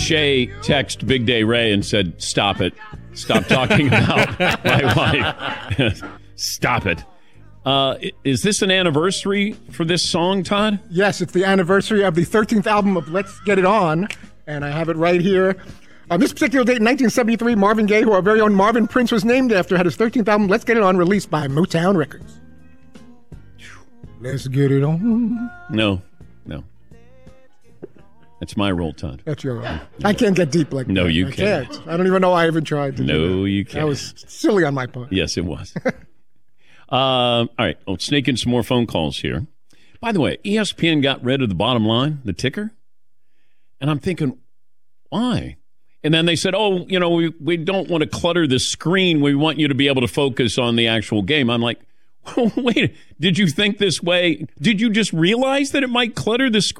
Shay texted Big Day Ray and said, "Stop it. Stop talking about my wife. Stop it." Is this an anniversary for this song, Todd? Yes, it's the anniversary of the 13th album of Let's Get It On, and I have it right here. On this particular date in 1973, Marvin Gaye, who our very own Marvin Prince was named after, had his 13th album, Let's Get It On, released by Motown Records. Let's get it on. No. That's my role, Todd. That's your role. I can't get deep like that. No, you can't. I don't even know I even tried to do that. No, you can't. That was silly on my part. Yes, it was. All right, I'll sneak in some more phone calls here. By the way, ESPN got rid of the bottom line, the ticker. And I'm thinking, why? And then they said, we don't want to clutter the screen. We want you to be able to focus on the actual game. I'm like, wait, did you think this way? Did you just realize that it might clutter the screen?